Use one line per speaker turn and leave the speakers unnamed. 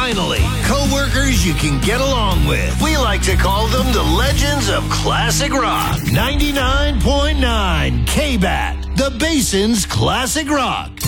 finally, co-workers you can get along with. We like to call them the legends of classic rock. 99.9 KBAT, the Basin's Classic Rock.